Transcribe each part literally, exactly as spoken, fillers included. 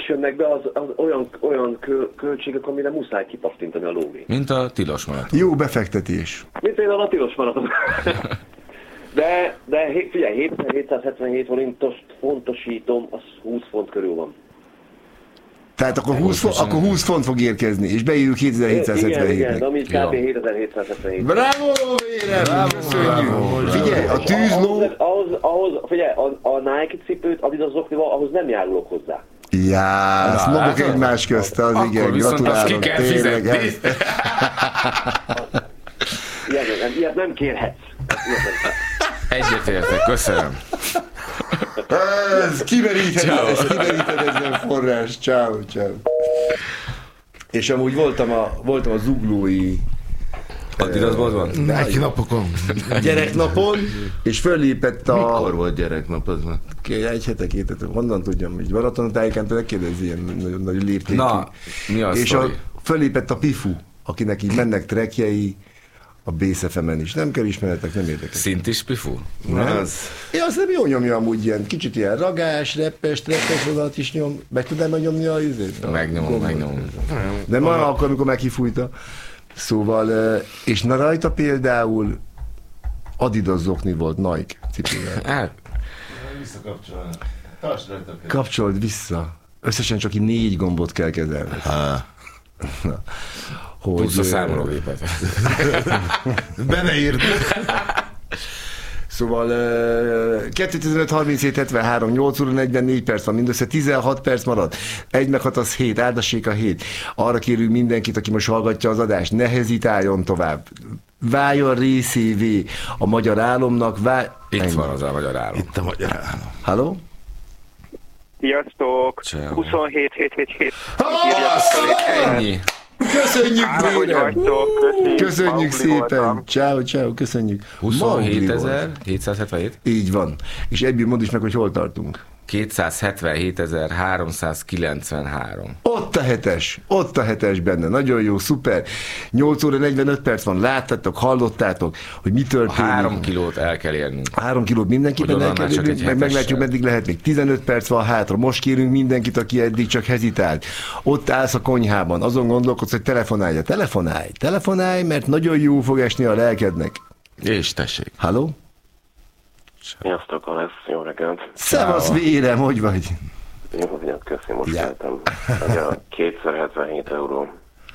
most jönnek be az, az olyan, olyan köl, költségek, amire muszáj kipattintani a lóvét. Mint a tilos maraton. Jó befektetés. Mint például a tilos maraton. de, de figyelj, hétezer-hétszázhetvenhét forintost fontosítom, az húsz font körül van. Tehát akkor húsz, font, akkor húsz font fog érkezni, és beírjuk hétezer-hétszázhetvenhétnek. Igen, igen, ami kb. hétezer-hétszázhetvenhét. Bravo, Vérem! Köszönjük! Figyelj, a tűzló... Ahhoz, ahhoz, ahhoz figyelj, a, a Nike cipőt, Adidas zoknival, ahhoz nem járulok hozzá. Já, azt mondok egymás közt, az akkor igen, gratulálok. Ki kell fizetni. Ilyet, ilyet nem kérhetsz. Egyetértek, köszönöm. Ez kimerítheted, ez kimeríthetetlen forrás. Ciao, ciao. És amúgy voltam a, voltam a zuglói Adidasban? Neki napokon. gyereknapon, és föllépett a... Mikor volt gyereknap? Az már? Egy hete, két hete, honnan tudjam, hogy Balatontájékán te megkérdezi ilyen nagyon nagy léptékű. Na, mi az És a, föllépett a Pifu, akinek így mennek trekkjei, a Bész ef emen is. Nem kell ismeretek, nem érdekes. Szintis Pifu? Nem? Az... Ja, azt nem jól nyomja amúgy ilyen, kicsit ilyen ragás, reppes, treppes vonalat is nyom. Meg tudnám megnyomni a izét? Megnyomom, megnyomom. De ma akkor, amikor megkifújta. Szóval, és na rajta például Adidas zokni volt, Nike cipővel. Hát. Visszakapcsolni. Tartsd rajta. Kapcsold vissza. Összesen csak így négy gombot kell kezelni. Plusz a számológépet. Beleírt. Szóval kétezer-tizenöt harminchét hetvenhárom, nyolc óra negyvennégy perc van, mindössze tizenhat perc marad. Egy meghat az hét, áldassék a hét. Arra kérünk mindenkit, aki most hallgatja az adást, ne hezitáljon tovább. Váljon részévé a magyar álomnak. Vá... Itt Ennyi. van az a magyar álom. Itt a magyar álom. Halló? Sziasztok! Ciao. huszonhét hét hét hét. Ennyi. Köszönjük, Hála, hogy Vérem! vagytok. Köszi. Köszönjük Maugli szépen! voltam. Ciao, ciao, köszönjük! huszonhétezer-hétszázhetvenhét? Így van. És egyből mondd is meg, hogy hol tartunk. kétszázhetvenhétezer-háromszázkilencvenhárom. Ott a hetes, ott a hetes benne, nagyon jó, szuper. nyolc óra negyvenöt perc van, láttátok, hallottátok, hogy mi A történik. három kilót el kell érnünk. Három kilót mindenképpen Hogy el kell onnan már csak érnünk, egy meg hetessel. meglátjuk, meddig lehet még. tizenöt perc van hátra, most kérünk mindenkit, aki eddig csak hezitált. Ott állsz a konyhában, azon gondolkodsz, hogy telefonálj. Telefonálj, telefonálj, mert nagyon jó fog esni a lelkednek. És tessék. Halló? Sziasztok, Alex, jó reggelt. Szevasz, Vérem, hogy vagy? Jó vagyok, köszi, most Ja. keltem. Hogy a kétszázhetvenhét euró.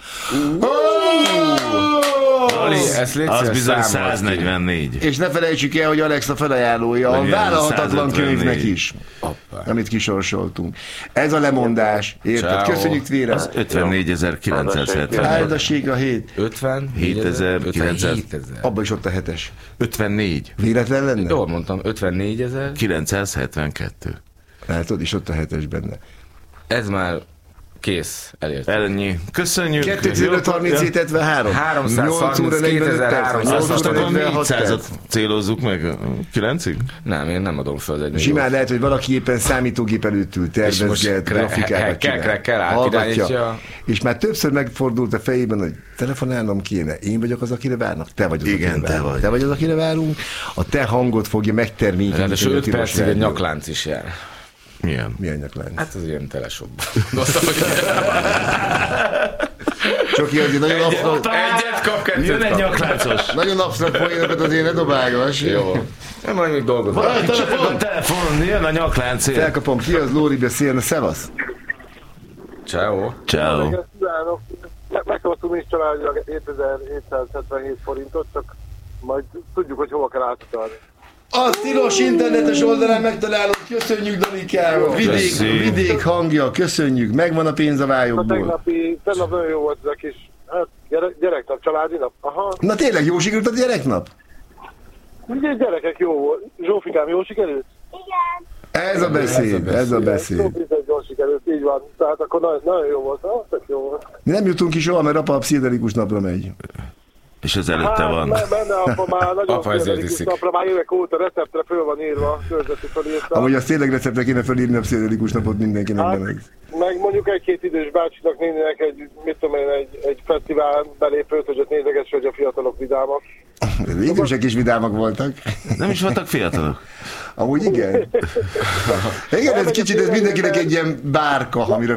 Ali, ezt légy Az szíves, bizony számold ki. száznegyvennégy. És ne felejtsük el, hogy Alex a felajánlója a Meg vállalhatatlan százötvennégy. könyvnek is, Hoppá. amit kisorsoltunk. Ez a lemondás, érted? Ciao. Köszönjük, Vérem. ötvennégyezer-kilencszázhetven. Áldasség a hét. ötven, hétezer, hétezer. Abba is ott a hetes. ötvennégy. Véletlen lenne? Jól mondtam, ötvennégyezer. kilencszázhetvenkettő. Látod, és ott a hetes benne. Ez már kész, elértük. Ennyi. Köszönjük. kétezer-öt harminchét hetvenhárom. háromszázharminc-kétezer-háromszáz. Azt most akkor negyvenhat négyszázat perc. célozzuk meg kilencig? Nem, én nem adom föl egy Simán lehet, hogy valaki éppen számítógép előtt ül, És most tervezget, kre- grafikákat he- csinál. kell- kell Hallgatja. átirányítja. És már többször megfordult a fejében, hogy telefonálnom kéne. Én vagyok az, akire várnak? Te vagy az, Igen, akire te várnak. vagy. Te vagy az, akire várunk. A te hangod fogja megtermékenyíteni. Ráadásul a öt tilos percig egy rádiót. nyaklánc is jár. Milyen? Milyen nyaklánc? Hát az ilyen telesobb. Gondoltam, hogy Csak ilyen azért nagyon abszolút, egyet kap, kettőt Jön egy kap. nyakláncos. nagyon abszolút poénokat azért ne dobálgass. Jó. Nem majd még dolgozom. A telefon, telefon, jön a nyakláncér. Felkapom, ki az Lóri beszélne, szevasz. Ciao. Ciao. Kívánok! Megkaptunk is családilag hétezer-hétszázhetvenhét forintot, csak majd tudjuk, hogy hova kell átutalni. A tilos internetes oldalán megtalálod, köszönjük Danikával. Vidék, Köszi. vidék hangja, köszönjük, megvan a pénz a A vályokból. tegnapi, tegnap nagyon jó volt ez a kis hát, gyere, gyereknap, családi nap. Aha, Na tényleg jó sikerült a gyereknap? ugye gyerekek jó volt. Zsófikám, jó sikerült? Ez a beszéd, ez a beszéd. Zsófikám, jól sikerült, így van. Tehát akkor nagyon, nagyon jó volt. Ah, tök jó volt. Mi nem jutunk ki soha, mert apa a pszichedelikus napra megy. És az előtte van. me- benne apa már nagyon Apa ezért pszichedelikus iszik. napra, már évek óta receptre föl van írva, körzeti fölírta. Amúgy azt tényleg receptre kéne felírni a pszichedelikus napot mindenkinek. Hát, benne. meg mondjuk egy-két idős bácsinak, néninek egy, mit tudom én, egy, egy fesztivál belépőt, hogy ott nézegesse, hogy a fiatalok vidámak. Az idősek is vidámak voltak. Nem is voltak fiatalok. Amúgy igen. Igen, ez kicsit, ez mindenkinek egy ilyen bárka, amire